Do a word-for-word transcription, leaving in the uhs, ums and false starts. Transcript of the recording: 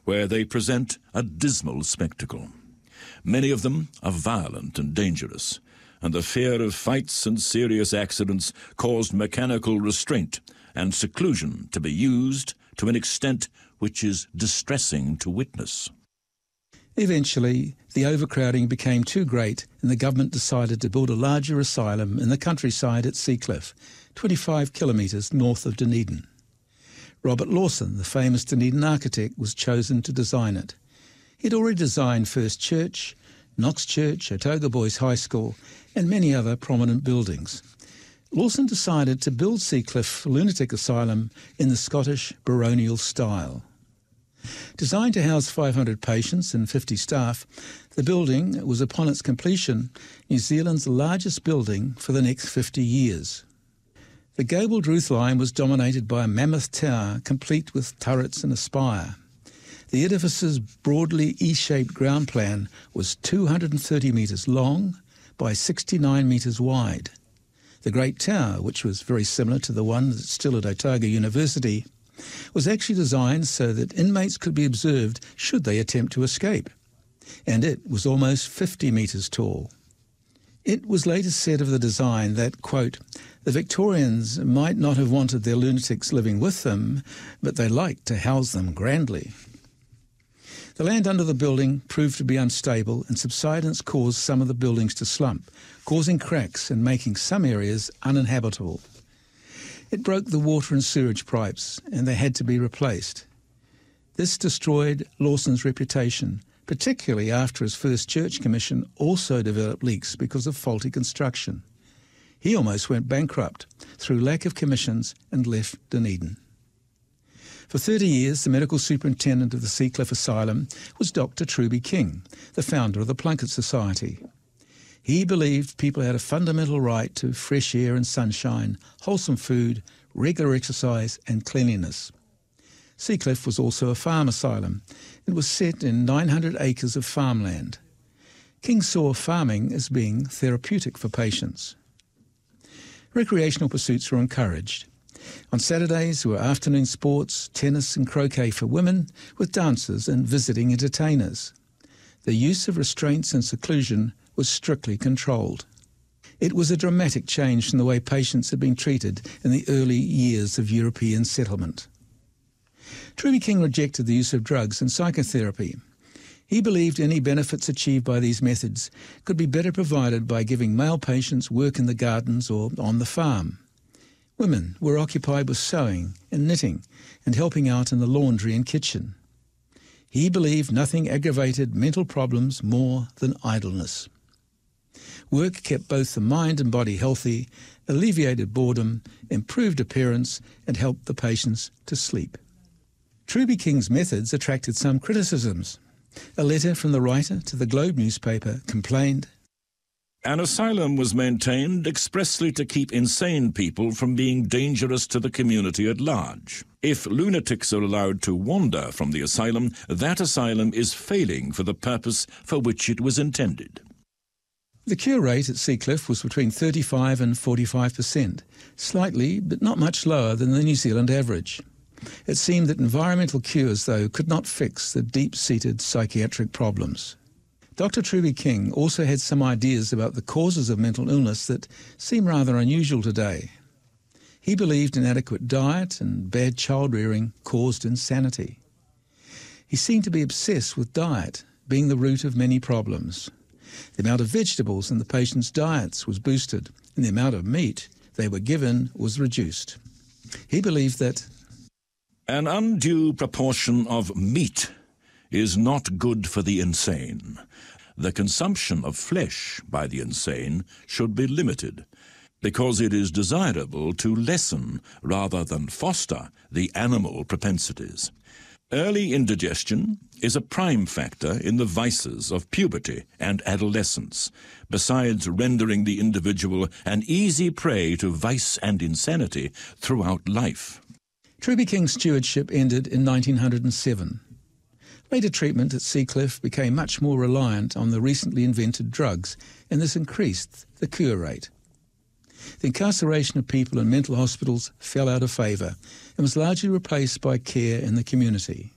where they present a dismal spectacle. Many of them are violent and dangerous, and the fear of fights and serious accidents caused mechanical restraint and seclusion to be used to an extent which is distressing to witness. Eventually, the overcrowding became too great and the government decided to build a larger asylum in the countryside at Seacliff, twenty-five kilometres north of Dunedin. Robert Lawson, the famous Dunedin architect, was chosen to design it. He'd already designed First Church, Knox Church, Otago Boys High School, and many other prominent buildings. Lawson decided to build Seacliff Lunatic Asylum in the Scottish baronial style. Designed to house five hundred patients and fifty staff, the building was, upon its completion, New Zealand's largest building for the next fifty years. The gabled roof line was dominated by a mammoth tower complete with turrets and a spire. The edifice's broadly E-shaped ground plan was two hundred thirty metres long by sixty-nine metres wide. The Great Tower, which was very similar to the one that's still at Otago University, was actually designed so that inmates could be observed should they attempt to escape, and it was almost fifty metres tall. It was later said of the design that, quote, the Victorians might not have wanted their lunatics living with them, but they liked to house them grandly. The land under the building proved to be unstable, and subsidence caused some of the buildings to slump, causing cracks and making some areas uninhabitable. It broke the water and sewage pipes, and they had to be replaced. This destroyed Lawson's reputation, particularly after his First Church Commission also developed leaks because of faulty construction. He almost went bankrupt through lack of commissions and left Dunedin. For thirty years, the medical superintendent of the Seacliff Asylum was Doctor Truby King, the founder of the Plunket Society. He believed people had a fundamental right to fresh air and sunshine, wholesome food, regular exercise and cleanliness. Seacliff was also a farm asylum. It was set in nine hundred acres of farmland. King saw farming as being therapeutic for patients. Recreational pursuits were encouraged. On Saturdays there were afternoon sports, tennis and croquet for women, with dancers and visiting entertainers. The use of restraints and seclusion was strictly controlled. It was a dramatic change from the way patients had been treated in the early years of European settlement. Truby King rejected the use of drugs and psychotherapy. He believed any benefits achieved by these methods could be better provided by giving male patients work in the gardens or on the farm. Women were occupied with sewing and knitting and helping out in the laundry and kitchen. He believed nothing aggravated mental problems more than idleness. Work kept both the mind and body healthy, alleviated boredom, improved appearance, and helped the patients to sleep. Truby King's methods attracted some criticisms. A letter from the writer to the Globe newspaper complained, An asylum was maintained expressly to keep insane people from being dangerous to the community at large. If lunatics are allowed to wander from the asylum, that asylum is failing for the purpose for which it was intended. The cure rate at Seacliff was between thirty-five and forty-five percent, slightly but not much lower than the New Zealand average. It seemed that environmental cures, though, could not fix the deep-seated psychiatric problems. Doctor Truby King also had some ideas about the causes of mental illness that seem rather unusual today. He believed inadequate diet and bad child-rearing caused insanity. He seemed to be obsessed with diet, being the root of many problems. The amount of vegetables in the patients' diets was boosted, and the amount of meat they were given was reduced. He believed that an undue proportion of meat is not good for the insane. The consumption of flesh by the insane should be limited, because it is desirable to lessen rather than foster the animal propensities. Early indigestion is a prime factor in the vices of puberty and adolescence, besides rendering the individual an easy prey to vice and insanity throughout life. Truby King's stewardship ended in nineteen oh seven. Later treatment at Seacliff became much more reliant on the recently invented drugs, and this increased the cure rate. The incarceration of people in mental hospitals fell out of favour and was largely replaced by care in the community.